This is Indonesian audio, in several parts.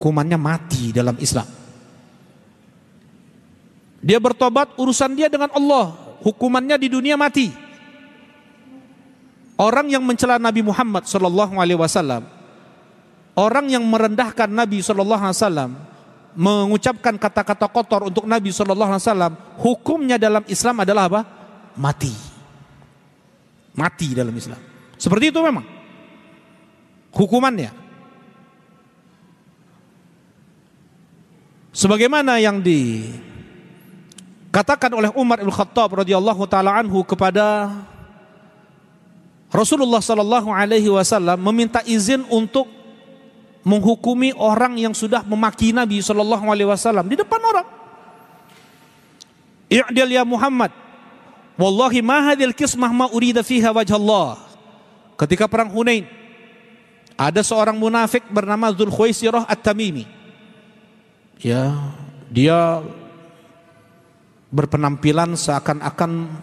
hukumannya mati dalam Islam. Dia bertobat, urusan dia dengan Allah, hukumannya di dunia mati. Orang yang mencela Nabi Muhammad SAW, orang yang merendahkan Nabi SAW, mengucapkan kata-kata kotor untuk Nabi SAW, hukumnya dalam Islam adalah apa? Mati. Mati dalam Islam. Seperti itu memang hukumannya. Sebagaimana yang dikatakan oleh Umar bin Khattab radhiyallahu taala anhu kepada Rasulullah sallallahu alaihi wasallam, meminta izin untuk menghukumi orang yang sudah memaki Nabi sallallahu alaihi wasallam di depan orang. I'dil ya Muhammad, wallahi ma hadhil qismah ma urida fiha wajhallah. Ketika perang Hunain, ada seorang munafik bernama Dzul Khuwaisirah At-Tamimi. Ya, dia berpenampilan seakan-akan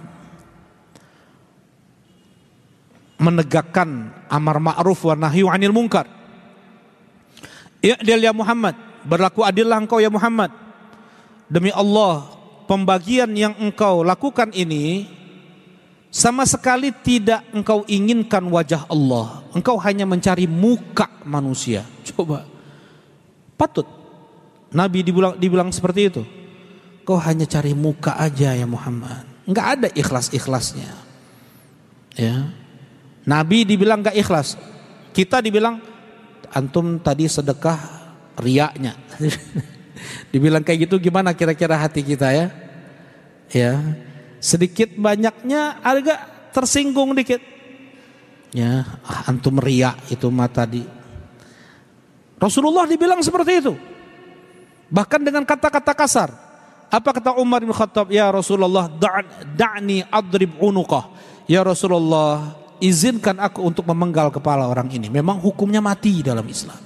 menegakkan amar ma'ruf wa nahyu 'anil munkar. I'dil ya Muhammad, berlaku adillah engkau ya Muhammad. Demi Allah, pembagian yang engkau lakukan ini sama sekali tidak engkau inginkan wajah Allah. Engkau hanya mencari muka manusia. Coba, patut Nabi dibilang seperti itu. Kau hanya cari muka aja ya Muhammad. Enggak ada ikhlas-ikhlasnya. Ya. Nabi dibilang enggak ikhlas. Kita dibilang antum tadi sedekah riaknya. Dibilang kayak gitu gimana kira-kira hati kita ya? Ya. Sedikit banyaknya agak tersinggung dikit. Ya, antum riak itu mah tadi. Rasulullah dibilang seperti itu. Bahkan dengan kata-kata kasar. Apa kata Umar bin Khattab? Ya Rasulullah, da'ni adrib unuqah. Ya Rasulullah, izinkan aku untuk memenggal kepala orang ini. Memang hukumnya mati dalam Islam.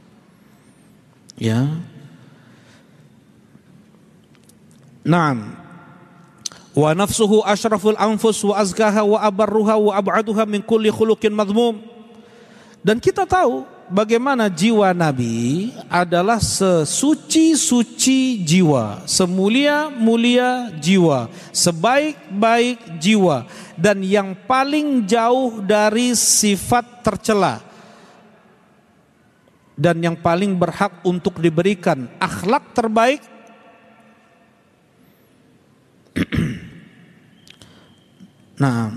Ya. Naam. Wa nafsuhu asyraful anfus wa azkaha wa abarruha wa ab'aduha min kulli khuluqin madhmum. Dan kita tahu bagaimana jiwa Nabi adalah sesuci-suci jiwa, semulia-mulia jiwa, sebaik-baik jiwa, dan yang paling jauh dari sifat tercela, dan yang paling berhak untuk diberikan akhlak terbaik. Nah,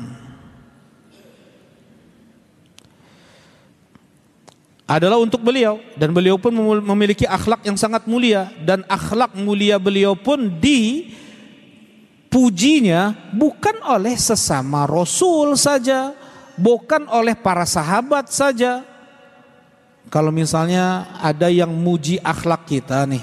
adalah untuk beliau, dan beliau pun memiliki akhlak yang sangat mulia, dan akhlak mulia beliau pun dipujinya bukan oleh sesama Rasul saja, bukan oleh para sahabat saja. Kalau misalnya ada yang muji akhlak kita nih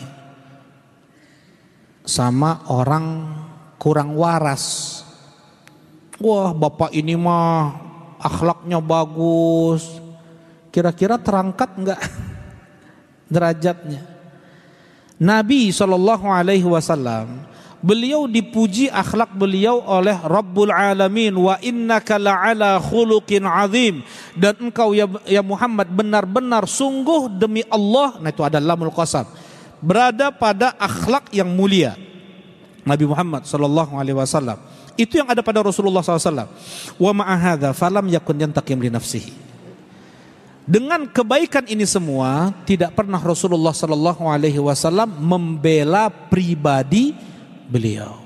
sama orang kurang waras, wah bapak ini mah akhlaknya bagus, kira-kira terangkat enggak derajatnya? Nabi SAW, beliau dipuji akhlak beliau oleh Rabbul Alamin, wa innaka la'ala khuluqin azim, dan engkau ya Muhammad benar-benar sungguh demi Allah, nah itu ada lamul qasam, berada pada akhlak yang mulia. Nabi Muhammad SAW, itu yang ada pada Rasulullah SAW. Wa ma'ahadha falam yakun yantaqim li nafsihi. Dengan kebaikan ini semua, tidak pernah Rasulullah SAW membela pribadi beliau.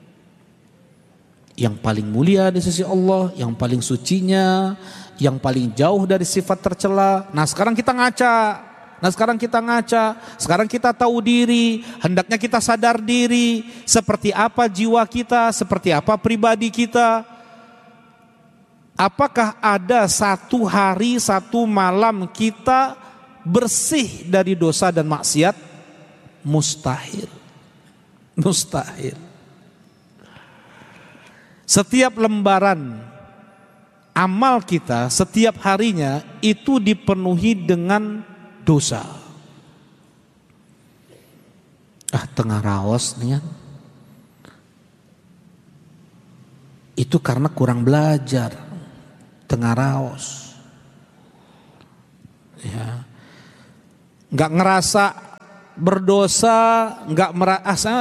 Yang paling mulia di sisi Allah, yang paling sucinya, yang paling jauh dari sifat tercela. Nah sekarang kita ngaca. Sekarang kita tahu diri, hendaknya kita sadar diri, seperti apa jiwa kita, seperti apa pribadi kita. Apakah ada satu hari, satu malam kita bersih dari dosa dan maksiat? Mustahil. Mustahil. Setiap lembaran amal kita, setiap harinya itu dipenuhi dengan dosa. Tengah raos nih kan. Itu karena kurang belajar. Tengah raos. Ya. Enggak ngerasa berdosa, nggak merasa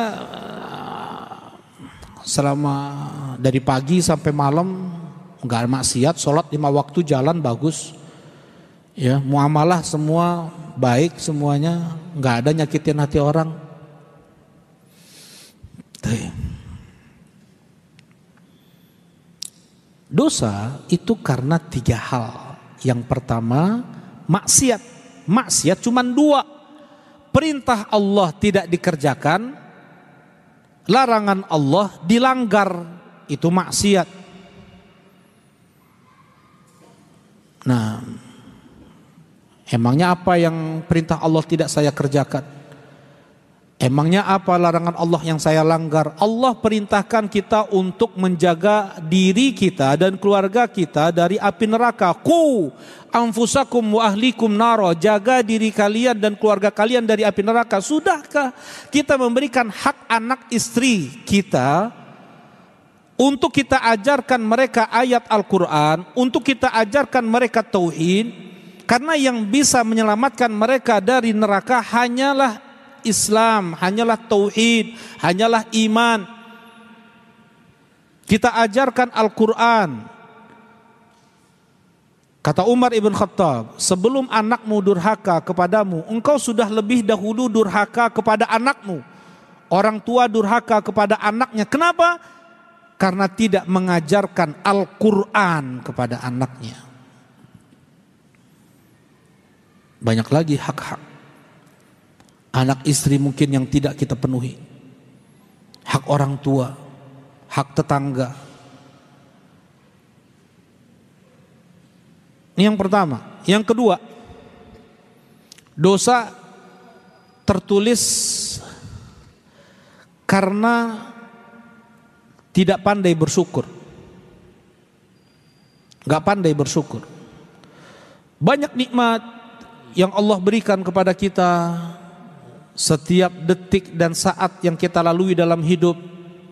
selama dari pagi sampai malam nggak maksiat, sholat 5 waktu, jalan bagus, ya muamalah semua baik semuanya, nggak ada nyakitin hati orang. Dosa itu karena 3 hal. Yang pertama maksiat. Maksiat cuma 2. Perintah Allah tidak dikerjakan, larangan Allah dilanggar, itu maksiat. Nah, emangnya apa yang perintah Allah tidak saya kerjakan? Emangnya apa larangan Allah yang saya langgar? Allah perintahkan kita untuk menjaga diri kita dan keluarga kita dari api neraka. Qu anfusakum wa ahlikum naro. Jaga diri kalian dan keluarga kalian dari api neraka. Sudahkah kita memberikan hak anak istri kita untuk kita ajarkan mereka ayat Al-Quran, untuk kita ajarkan mereka tauhid? Karena yang bisa menyelamatkan mereka dari neraka hanyalah Islam, hanyalah tauhid, hanyalah iman. Kita ajarkan Al-Quran. Kata Umar ibn Khattab, sebelum anakmu durhaka kepadamu, engkau sudah lebih dahulu durhaka kepada anakmu. Orang tua durhaka kepada anaknya. Kenapa? Karena tidak mengajarkan Al-Quran kepada anaknya. Banyak lagi hak-hak anak istri mungkin yang tidak kita penuhi. Hak orang tua, hak tetangga. Ini yang pertama. Yang kedua, dosa tertulis karena tidak pandai bersyukur. Gak pandai bersyukur. Banyak nikmat yang Allah berikan kepada kita setiap detik dan saat yang kita lalui dalam hidup,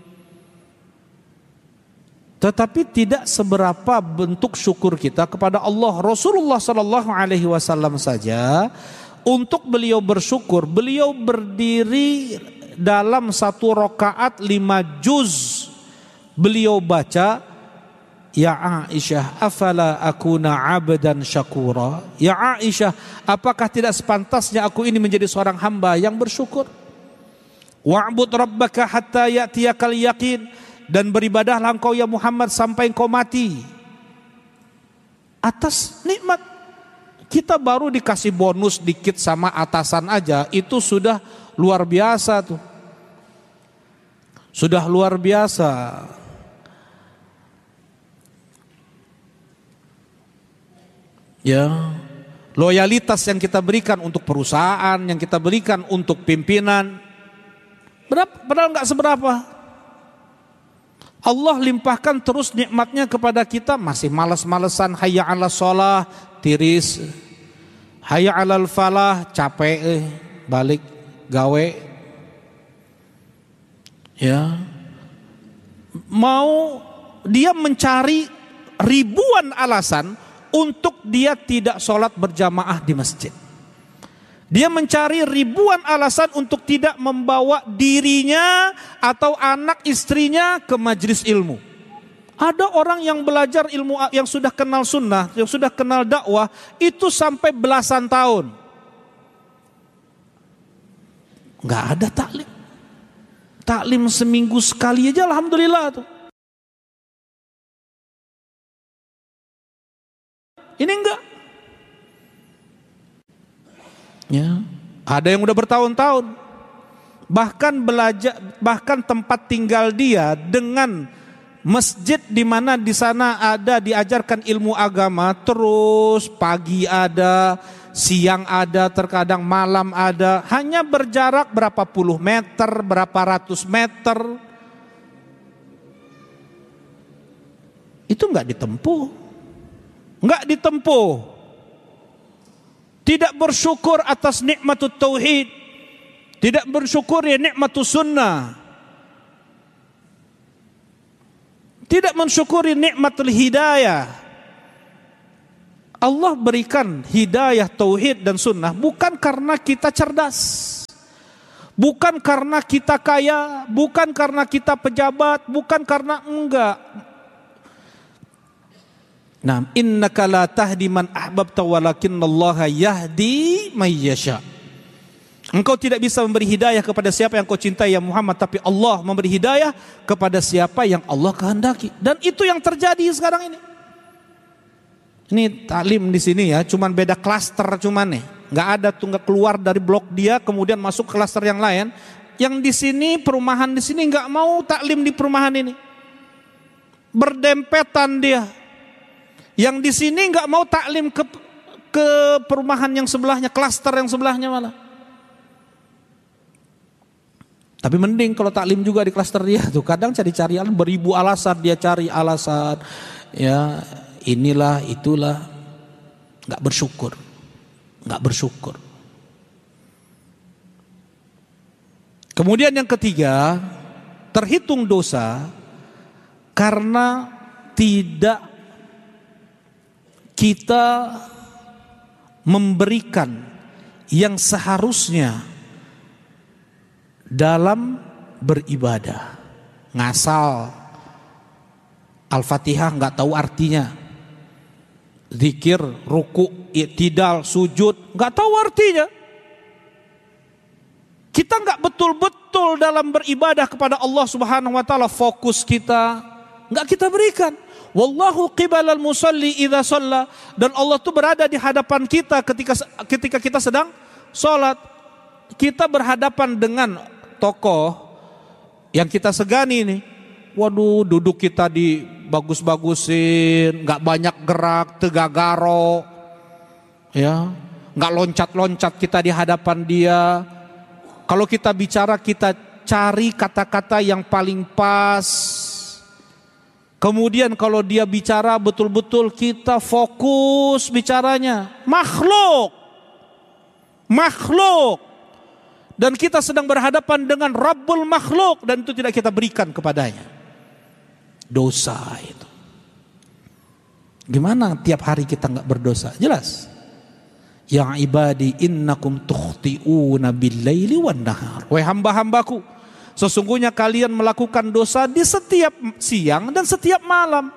tetapi tidak seberapa bentuk syukur kita kepada Allah. Rasulullah SAW saja, untuk beliau bersyukur, beliau berdiri dalam 1 rakaat 5 juz. Beliau baca, ya Aisyah, afala akuna abdan syakura. Ya Aisyah, apakah tidak sepantasnya aku ini menjadi seorang hamba yang bersyukur? Wa'bud rabbaka hatta ya'tiyakal yaqin. Dan beribadahlah engkau ya Muhammad sampai engkau mati. Atas nikmat. Kita baru dikasih bonus dikit sama atasan aja, itu sudah luar biasa tuh. Sudah luar biasa. Ya, loyalitas yang kita berikan untuk perusahaan, yang kita berikan untuk pimpinan, padahal nggak seberapa. Allah limpahkan terus nikmatnya kepada kita, masih malas-malesan. Hayya 'alas shalah, tiris. Hayya 'alal falah, capek, balik gawe. Ya, mau dia mencari ribuan alasan untuk dia tidak sholat berjamaah di masjid. Dia mencari ribuan alasan untuk tidak membawa dirinya atau anak istrinya ke majelis ilmu. Ada orang yang belajar ilmu, yang sudah kenal sunnah, yang sudah kenal dakwah, itu sampai belasan tahun nggak ada taklim. Taklim seminggu sekali aja alhamdulillah tuh. Ini enggak. Ya, ada yang udah bertahun-tahun. Bahkan tempat tinggal dia dengan masjid di mana di sana ada diajarkan ilmu agama, terus pagi ada, siang ada, terkadang malam ada, hanya berjarak berapa puluh meter, berapa ratus meter. Itu enggak ditempuh. Enggak ditempuh. Tidak bersyukur atas nikmatut tauhid, tidak bersyukur ya nikmatus sunnah, tidak mensyukuri nikmatul hidayah. Allah berikan hidayah tauhid dan sunnah bukan karena kita cerdas, Bukan karena kita kaya, bukan karena kita pejabat, bukan karena enggak. Nah, innaka la tahdi man ahbabta walakinallaha yahdi may yasha. Engkau tidak bisa memberi hidayah kepada siapa yang kau cintai ya Muhammad, tapi Allah memberi hidayah kepada siapa yang Allah kehendaki. Dan itu yang terjadi sekarang ini. Ini taklim di sini ya, cuman beda klaster cuman nih. Nggak ada tuh, nggak keluar dari blok dia kemudian masuk ke klaster yang lain. Yang di sini perumahan di sini nggak mau taklim di perumahan ini, berdempetan dia. Yang di sini nggak mau taklim ke perumahan yang sebelahnya, klaster yang sebelahnya malah. Tapi mending kalau taklim juga di klaster dia tuh, kadang cari-cari beribu alasan, dia cari alasan ya inilah itulah, nggak bersyukur. Kemudian yang ketiga, terhitung dosa karena tidak kita memberikan yang seharusnya dalam beribadah. Ngasal Al-Fatihah nggak tahu artinya, zikir, ruku, i'tidal, sujud nggak tahu artinya. Kita nggak betul-betul dalam beribadah kepada Allah Subhanahu wa taala, fokus kita nggak kita berikan. Wallahu qibalal musalli idza shalla, dan Allah tuh berada di hadapan kita ketika kita sedang salat. Kita berhadapan dengan tokoh yang kita segani nih. Waduh, duduk kita dibagus-bagusin, nggak banyak gerak, tegagaro, ya, nggak loncat-loncat kita di hadapan dia. Kalau kita bicara, kita cari kata-kata yang paling pas. Kemudian kalau dia bicara betul-betul kita fokus bicaranya. Makhluk. Dan kita sedang berhadapan dengan Rabbul Makhluk, dan itu tidak kita berikan kepadanya. Dosa itu. Gimana tiap hari kita nggak berdosa? Jelas. Ya ibadi innakum tukhti'una bil-laili wan-nahar. Wahai hamba-hambaku, sesungguhnya kalian melakukan dosa di setiap siang dan setiap malam.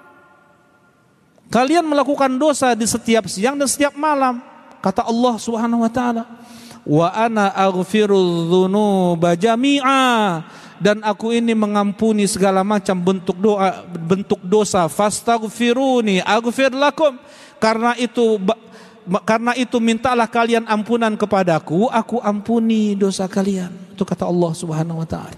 Kalian melakukan dosa di setiap siang dan setiap malam. Kata Allah Subhanahu wa taala, wa ana aghfirudz dzunuba jami'a, dan aku ini mengampuni segala macam bentuk dosa. Fastaghfiruni aghfir lakum, karena itu mintalah kalian ampunan kepadaku, aku ampuni dosa kalian. Itu kata Allah Subhanahu wa taala.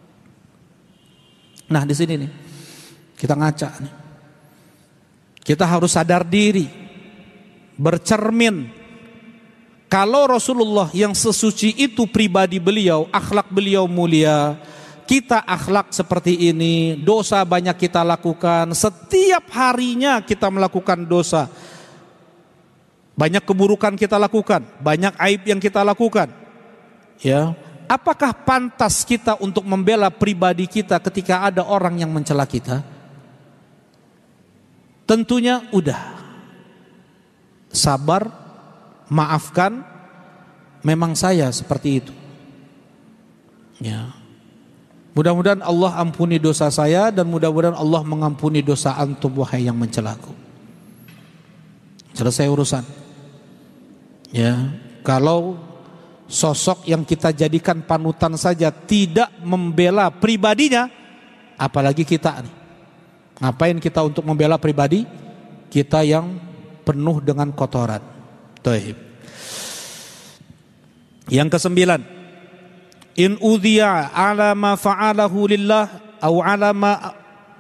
Nah, di sini nih kita ngaca nih. Kita harus sadar diri, bercermin. Kalau Rasulullah yang sesuci itu pribadi beliau, akhlak beliau mulia, kita akhlak seperti ini, dosa banyak kita lakukan, setiap harinya kita melakukan dosa. Banyak keburukan kita lakukan, banyak aib yang kita lakukan. Ya, apakah pantas kita untuk membela pribadi kita ketika ada orang yang mencela kita? Tentunya udah. Sabar, maafkan, memang saya seperti itu. Ya. Mudah-mudahan Allah ampuni dosa saya, dan mudah-mudahan Allah mengampuni dosa antum wahai yang mencelaku. Selesai urusan. Ya, kalau sosok yang kita jadikan panutan saja tidak membela pribadinya, apalagi kita nih. Ngapain kita untuk membela pribadi kita yang penuh dengan kotoran. Taib. Yang kesembilan, in udhiya ala ma fa'alahu lillah aw ala ma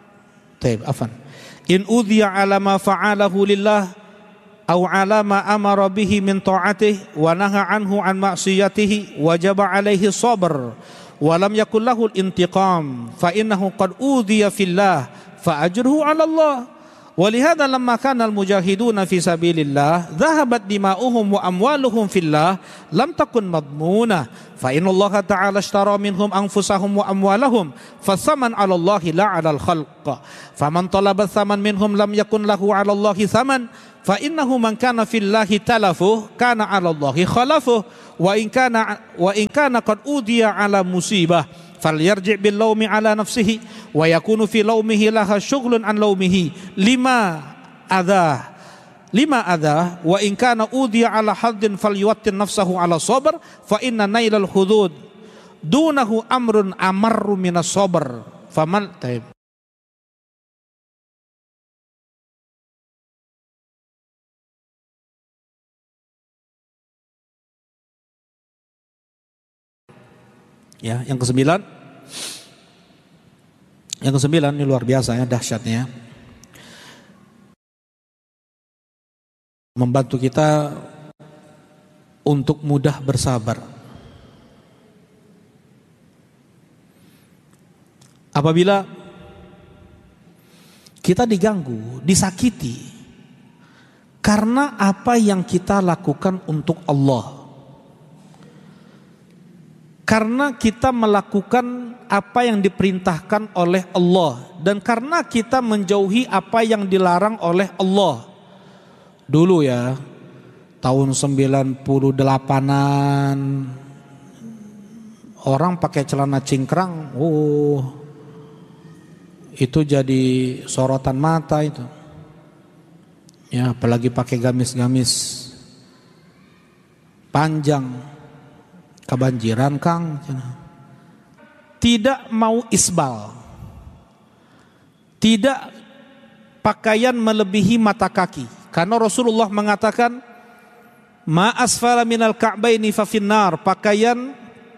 in udhiya ala ma fa'alahu lillah aw ala ma amara bihi min ta'atihi wa naha anhu an ma'siyatihi wajaba alaihi sabr wa lam yakul lahu al-intiqam fa innahu qad udhiya fillah fa ajruhu ala Allah. Walihada lamma kana al-mujahiduna fi sabilillah dhahabat dima'uhum wa amwaluhum fillah lam takun madmuna fa inna Allah ta'ala ishtara minhum anfusahum wa amwalahum fasaman 'ala Allah la 'ala al-khalq faman talaba thaman minhum lam yakun lahu 'ala Allah thaman fa innahu man kana fillahi talafuh kana 'ala Allah khalafuh wa in kana qad udiya 'ala musibah falyarji' bil laumi 'ala nafsihi wa yakunu fi laumihi laha syughlun an laumihi lima adha wa in kana udiya 'ala haddin falyuwattin nafsahu 'ala sabr fa inna nailal hudud dunahu amrun amarru minas sabr faman taib. Ya, yang kesembilan ini luar biasa ya, dahsyatnya. Membantu kita untuk mudah bersabar. Apabila kita diganggu, disakiti karena apa yang kita lakukan untuk Allah. Karena kita melakukan apa yang diperintahkan oleh Allah dan karena kita menjauhi apa yang dilarang oleh Allah. Dulu ya, tahun 98-an orang pakai celana cingkrang, itu jadi sorotan mata itu. Ya, apalagi pakai gamis-gamis panjang. Kebanjiran Kang, tidak mau isbal, tidak pakaian melebihi mata kaki, karena Rasulullah mengatakan ma asfala minal ka'baini fa finnar, pakaian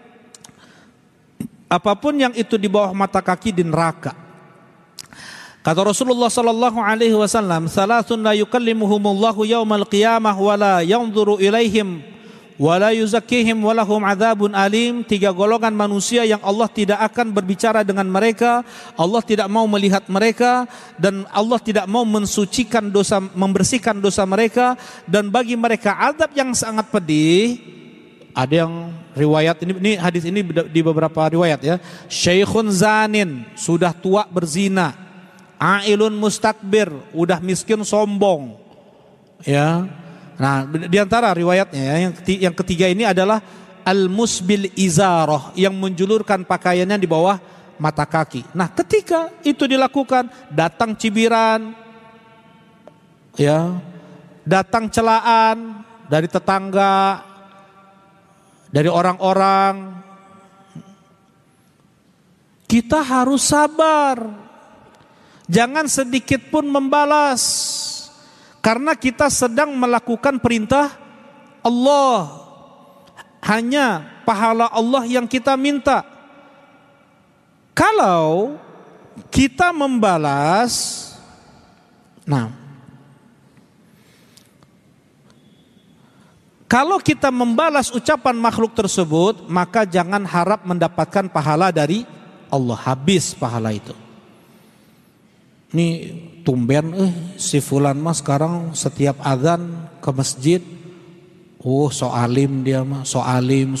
apapun yang itu di bawah mata kaki di neraka. Kata Rasulullah sallallahu alaihi wasallam, salasun la yukallimuhumullahu yaumal qiyamah wa la yanzuru ilaihim wala yuzakkihim walahum adzabun alim. 3 golongan manusia yang Allah tidak akan berbicara dengan mereka, Allah tidak mau melihat mereka, dan Allah tidak mau mensucikan dosa, membersihkan dosa mereka, dan bagi mereka azab yang sangat pedih. Ada yang riwayat ini hadis ini di beberapa riwayat ya. Syekhun zanin, sudah tua berzina. Ailun mustakbir, udah miskin sombong. Ya. Nah, di antara riwayatnya ya, yang ketiga ini adalah al-musbil izarah, yang menjulurkan pakaiannya di bawah mata kaki. Nah, ketika itu dilakukan, datang cibiran, ya, datang celaan dari tetangga, dari orang-orang. Kita harus sabar, jangan sedikit pun membalas. Karena kita sedang melakukan perintah Allah. Hanya pahala Allah yang kita minta. Kalau kita membalas, kalau kita membalas ucapan makhluk tersebut, maka jangan harap mendapatkan pahala dari Allah. Habis pahala itu. Ini tumben si fulan mah sekarang setiap azan ke masjid, so alim dia mah, so alim,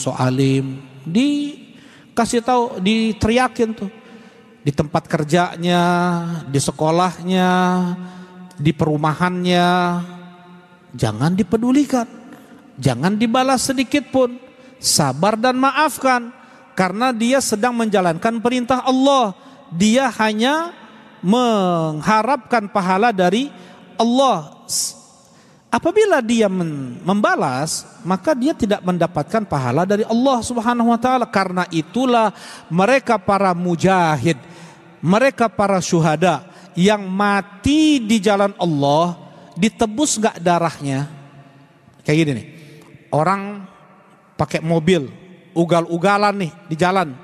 dikasih tahu, diteriakin tuh di tempat kerjanya, di sekolahnya, di perumahannya. Jangan dipedulikan, jangan dibalas sedikit pun, sabar dan maafkan, karena dia sedang menjalankan perintah Allah. Dia hanya mengharapkan pahala dari Allah. Apabila dia membalas, maka dia tidak mendapatkan pahala dari Allah Subhanahu wa taala. Karena itulah mereka para mujahid, mereka para syuhada yang mati di jalan Allah, ditebus gak darahnya? Kayak gini nih, orang pakai mobil ugal-ugalan nih di jalan.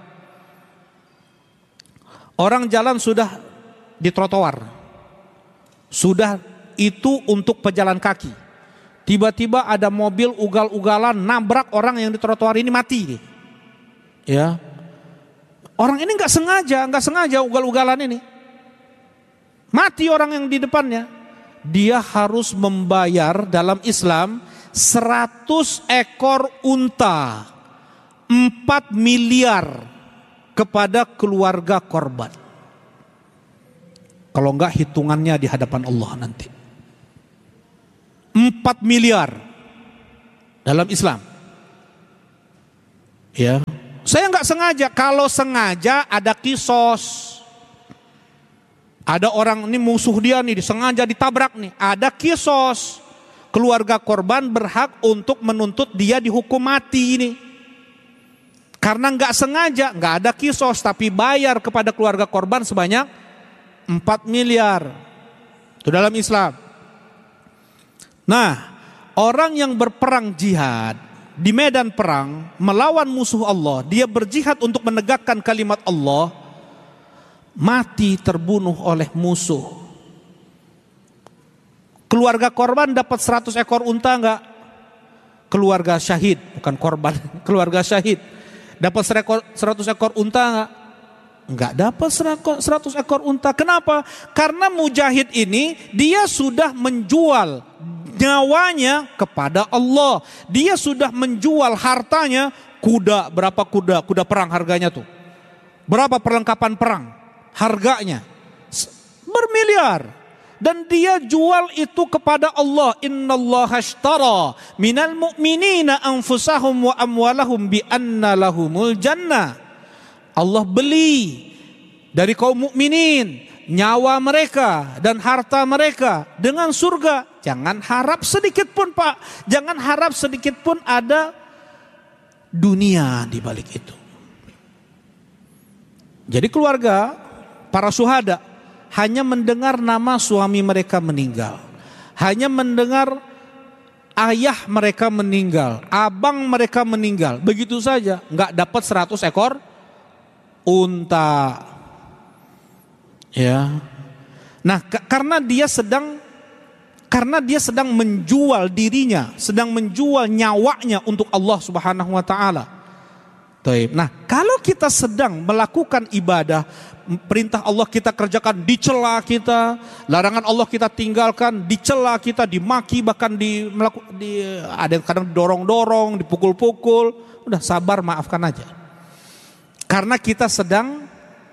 Orang jalan sudah di trotoar, sudah itu untuk pejalan kaki. Tiba-tiba ada mobil ugal-ugalan nabrak orang yang di trotoar ini, mati. Ya, orang ini nggak sengaja ugal-ugalan ini, mati orang yang di depannya. dia harus membayar dalam Islam 100 ekor unta, 4 miliar kepada keluarga korban. Kalau enggak hitungannya di hadapan Allah nanti. 4 miliar dalam Islam. Ya, saya enggak sengaja. Kalau sengaja ada kisos. Ada orang ini musuh dia nih, sengaja ditabrak nih. Ada kisos. Keluarga korban berhak untuk menuntut dia dihukum mati ini. Karena enggak sengaja, enggak ada kisos, tapi bayar kepada keluarga korban sebanyak 4 miliar. Itu dalam Islam. Nah, orang yang berperang jihad di medan perang melawan musuh Allah, dia berjihad untuk menegakkan kalimat Allah, mati terbunuh oleh musuh. Keluarga korban dapat 100 ekor unta enggak? Keluarga syahid, bukan korban, keluarga syahid dapat 100 ekor unta enggak? Enggak dapat 100 ekor unta. Kenapa? Karena mujahid ini dia sudah menjual nyawanya kepada Allah. Dia sudah menjual hartanya, kuda, berapa kuda perang harganya tuh. Berapa perlengkapan perang harganya? Bermiliar. Dan dia jual itu kepada Allah. Innallaha ashtara minal mu'minina anfusahum wa amwalahum bi anna lahumul jannah. Allah beli dari kaum mukminin nyawa mereka dan harta mereka dengan surga. Jangan harap sedikit pun, Pak. Jangan harap sedikit pun ada dunia di balik itu. Jadi keluarga para syuhada hanya mendengar nama suami mereka meninggal, hanya mendengar ayah mereka meninggal, abang mereka meninggal, begitu saja, nggak dapat 100 ekor unta. Ya. Nah, karena dia sedang menjual dirinya, sedang menjual nyawanya untuk Allah Subhanahu wa taala. Nah, kalau kita sedang melakukan ibadah, perintah Allah kita kerjakan, dicela kita, larangan Allah kita tinggalkan, dicela kita, dimaki, bahkan ada yang kadang dorong-dorong, dipukul-pukul, udah sabar, maafkan aja. Karena kita sedang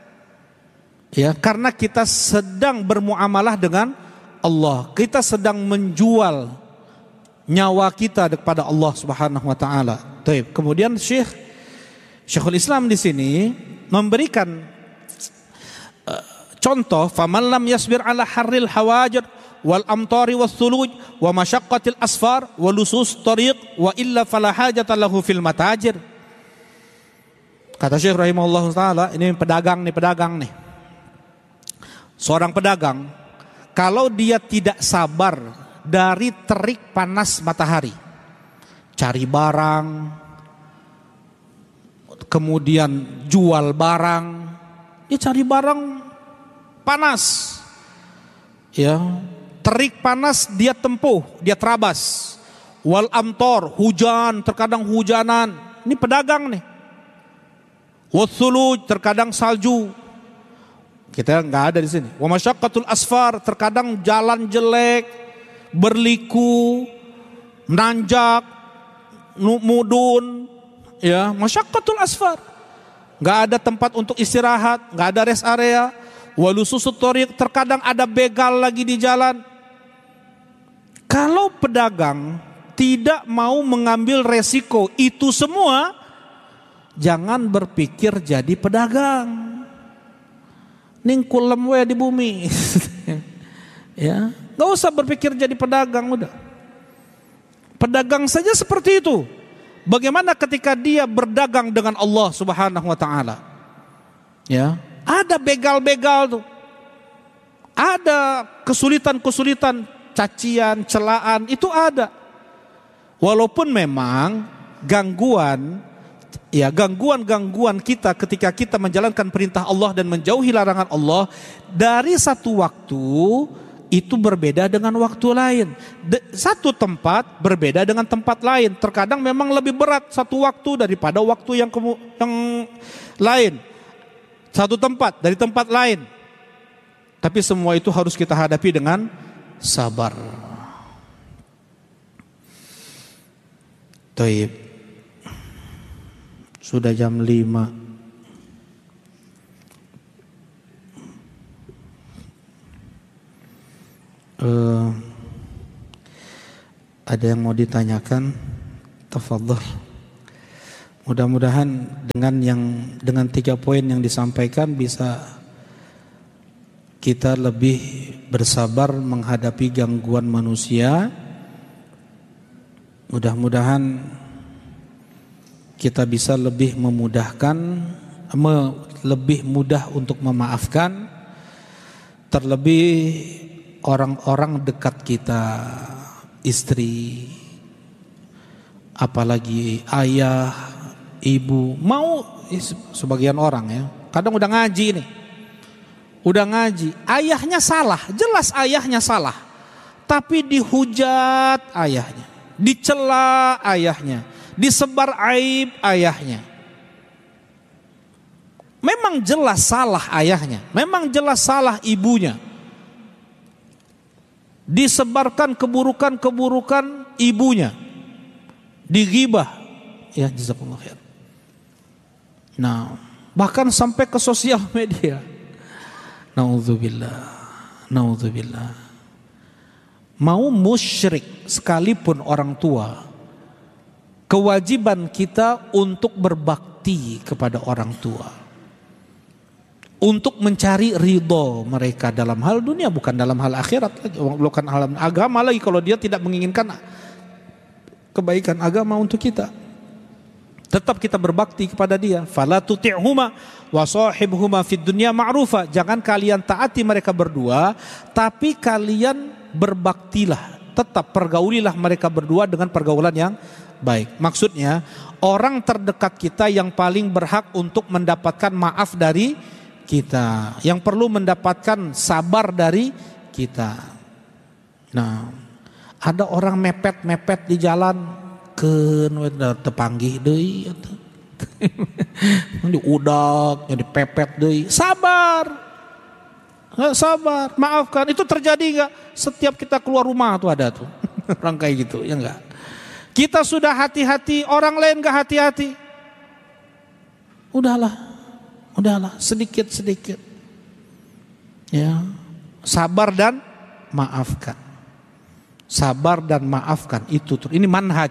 bermuamalah dengan Allah. Kita sedang menjual nyawa kita kepada Allah Subhanahu wa taala. Kemudian Syekhul Islam di sini memberikan contoh, faman lam yasbir ala harril hawajir wal amtari was thuluj wa masyaqqatil asfar wa lusus tariq wa illa fala hajata lahu fil matajir. Kata Syekh rahimahullah taala, ini pedagang nih. Seorang pedagang, kalau dia tidak sabar dari terik panas matahari, cari barang, kemudian jual barang, dia cari barang panas, ya, terik panas dia tempuh, dia terabas. Wal amtor, hujan, terkadang hujanan, ini pedagang nih. Wathuluj, terkadang salju. Kita nggak ada di sini. Wa masyaqqatul asfar, terkadang jalan jelek, berliku, menanjak, mudun, ya, masyaqqatul asfar. Nggak ada tempat untuk istirahat, nggak ada rest area. Walususut thariq, terkadang ada begal lagi di jalan. Kalau pedagang tidak mau mengambil resiko itu semua, jangan berpikir jadi pedagang. Ningkulem we di bumi. Ya, enggak usah berpikir jadi pedagang, udah. Pedagang saja seperti itu. Bagaimana ketika dia berdagang dengan Allah Subhanahu wa taala? Ya, ada begal-begal tuh. Ada kesulitan-kesulitan, cacian, celaan, itu ada. Walaupun memang gangguan kita ketika kita menjalankan perintah Allah dan menjauhi larangan Allah, dari satu waktu itu berbeda dengan waktu lain. Satu tempat berbeda dengan tempat lain. Terkadang memang lebih berat satu waktu daripada waktu yang lain. Satu tempat dari tempat lain. Tapi semua itu harus kita hadapi dengan sabar. Taib. Sudah jam 5. Ada yang mau ditanyakan? Tafadhol. Mudah-mudahan dengan 3 poin yang disampaikan bisa kita lebih bersabar menghadapi gangguan manusia. Mudah-mudahan kita bisa lebih memudahkan, lebih mudah untuk memaafkan, terlebih orang-orang dekat kita, istri, apalagi ayah, ibu. Mau sebagian orang ya, kadang udah ngaji nih, udah ngaji, ayahnya salah, jelas ayahnya salah, tapi dihujat ayahnya, dicela ayahnya, disebar aib ayahnya. Memang jelas salah ayahnya, memang jelas salah ibunya. Disebarkan keburukan-keburukan ibunya, dighibah, ya jazakumullah khair. Nah, bahkan sampai ke sosial media. Naudzubillah, naudzubillah. Mau musyrik sekalipun orang tua, kewajiban kita untuk berbakti kepada orang tua, untuk mencari ridho mereka dalam hal dunia, bukan dalam hal akhirat lagi, bukan hal agama lagi kalau dia tidak menginginkan kebaikan agama untuk kita. Tetap kita berbakti kepada dia. Fala tuti'huma wa shahibhuma fid dunya ma'rufa. Jangan kalian taati mereka berdua, tapi kalian berbaktilah. Tetap pergaulilah mereka berdua dengan pergaulan yang baik. Maksudnya orang terdekat kita yang paling berhak untuk mendapatkan maaf dari kita, yang perlu mendapatkan sabar dari kita. Nah, ada orang mepet-mepet di jalan, tepanggih deui atuh. Diudak, dipepet deui. Sabar. Sabar, maafkan. Itu terjadi enggak? Setiap kita keluar rumah tuh ada tuh. Orang kayak gitu, ya enggak? Kita sudah hati-hati, orang lain enggak hati-hati. Udahlah, sedikit-sedikit. Ya, sabar dan maafkan. Sabar dan maafkan itu. Ini manhaj.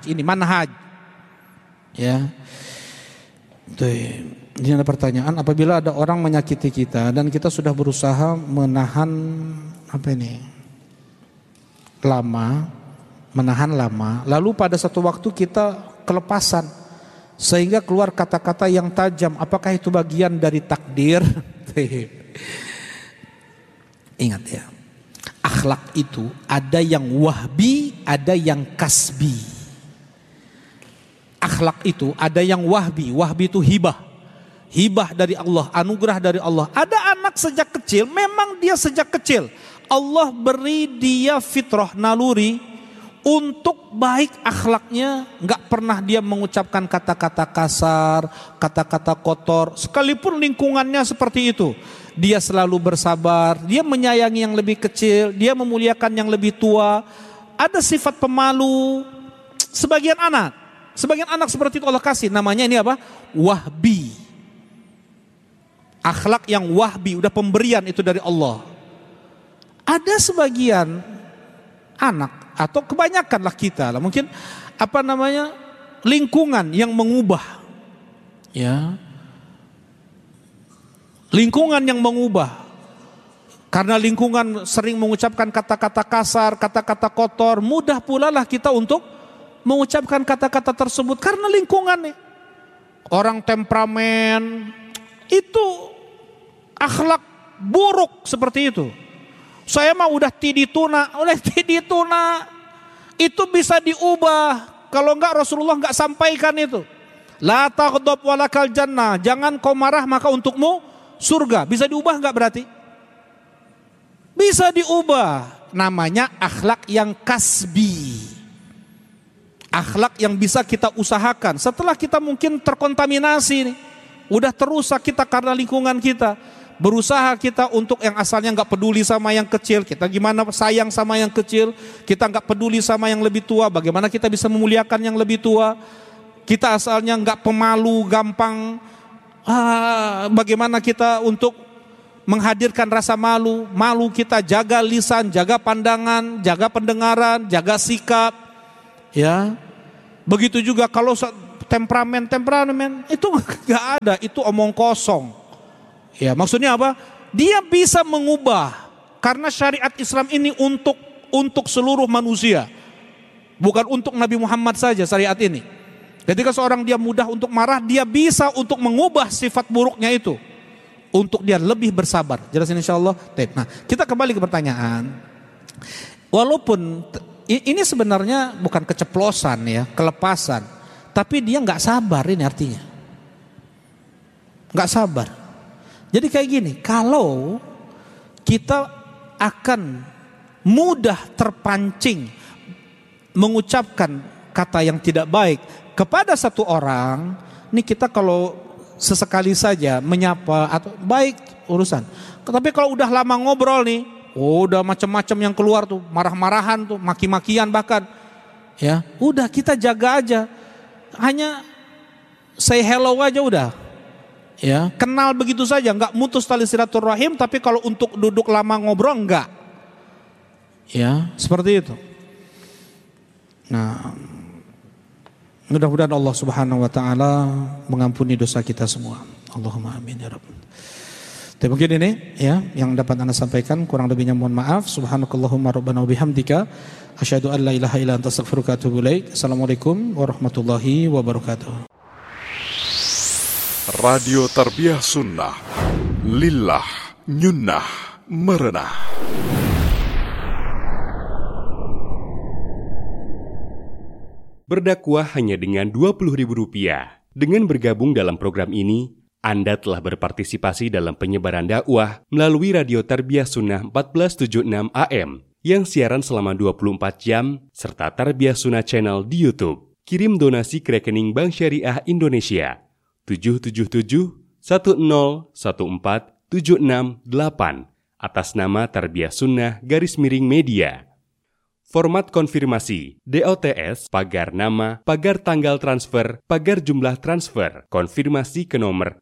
Ya. Tuh, ini ada pertanyaan, apabila ada orang menyakiti kita dan kita sudah berusaha menahan menahan lama, lalu pada satu waktu kita kelepasan sehingga keluar kata-kata yang tajam, apakah itu bagian dari takdir? Ingat ya, akhlak itu ada yang wahbi, ada yang kasbi. Akhlak itu ada yang wahbi itu hibah dari Allah, anugerah dari Allah. Ada anak sejak kecil, memang dia sejak kecil Allah beri dia fitrah, naluri untuk baik akhlaknya, nggak pernah dia mengucapkan kata-kata kasar, kata-kata kotor, sekalipun lingkungannya seperti itu. Dia selalu bersabar, dia menyayangi yang lebih kecil, dia memuliakan yang lebih tua. Ada sifat pemalu. Sebagian anak seperti itu Allah kasih, namanya ini apa? Wahbi. Akhlak yang wahbi, udah pemberian itu dari Allah. Ada sebagian anak atau kebanyakanlah kita lah, mungkin lingkungan yang mengubah, ya, lingkungan yang mengubah. Karena lingkungan sering mengucapkan kata-kata kasar, kata-kata kotor, mudah pula lah kita untuk mengucapkan kata-kata tersebut karena lingkungan nih. Orang temperamen itu akhlak buruk seperti itu. Saya mah udah tidituna. Itu bisa diubah. Kalau enggak Rasulullah enggak sampaikan itu. La taghdab walakal jannah. Jangan kau marah maka untukmu surga. Bisa diubah enggak berarti? Bisa diubah. Namanya akhlak yang kasbi. Akhlak yang bisa kita usahakan. Setelah kita mungkin terkontaminasi nih, udah terusak kita karena lingkungan kita. Berusaha kita untuk yang asalnya nggak peduli sama yang kecil, kita gimana sayang sama yang kecil. Kita nggak peduli sama yang lebih tua, bagaimana kita bisa memuliakan yang lebih tua. Kita asalnya nggak pemalu, gampang, bagaimana kita untuk menghadirkan rasa malu. Malu kita jaga lisan, jaga pandangan, jaga pendengaran, jaga sikap. Ya, begitu juga kalau temperamen itu nggak ada, itu omong kosong. Ya, maksudnya apa? Dia bisa mengubah karena syariat Islam ini untuk seluruh manusia, bukan untuk Nabi Muhammad saja syariat ini. Ketika seorang dia mudah untuk marah, dia bisa untuk mengubah sifat buruknya itu untuk dia lebih bersabar. Jelasin insyaallah. Nah, kita kembali ke pertanyaan. Walaupun ini sebenarnya bukan keceplosan ya, kelepasan, tapi dia nggak sabar, ini artinya nggak sabar. Jadi kayak gini, kalau kita akan mudah terpancing mengucapkan kata yang tidak baik kepada satu orang, ini kita kalau sesekali saja menyapa atau baik urusan. Tapi kalau udah lama ngobrol nih, udah macam-macam yang keluar tuh, marah-marahan tuh, maki-makian bahkan, ya udah kita jaga aja, hanya say hello aja udah. Ya, kenal begitu saja, nggak mutus tali silaturahim, tapi kalau untuk duduk lama ngobrol enggak. Ya, seperti itu. Nah, mudah-mudahan Allah Subhanahu wa taala mengampuni dosa kita semua. Allahumma amin ya rabbal. Tapi mungkin ini ya yang dapat Anda sampaikan, kurang lebihnya mohon maaf. Subhanakallahumma rabbana wa bihamdika asyhadu an la ilaha illa anta astaghfiruka wa atubu ilaik. Assalamualaikum warahmatullahi wabarakatuh. Radio Tarbiyah Sunnah, lillah, nyunnah, merenah. Berdakwah hanya dengan Rp20.000. Dengan bergabung dalam program ini, Anda telah berpartisipasi dalam penyebaran dakwah melalui Radio Tarbiyah Sunnah 1476 AM yang siaran selama 24 jam serta Tarbiyah Sunnah Channel di YouTube. Kirim donasi ke rekening Bank Syariah Indonesia 777-1014-768 atas nama Tarbiyah Sunnah _Media. Format konfirmasi DOTS pagar nama, pagar tanggal transfer, pagar jumlah transfer. Konfirmasi ke nomor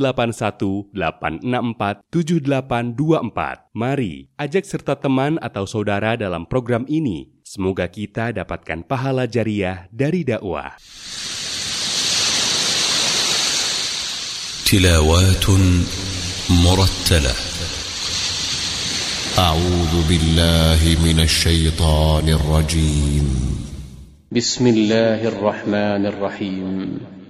0818647824. Mari ajak serta teman atau saudara dalam program ini. Semoga kita dapatkan pahala jariah dari dakwah. تلاوات مرتلة. أعوذ بالله من الشيطان الرجيم. بسم الله الرحمن الرحيم.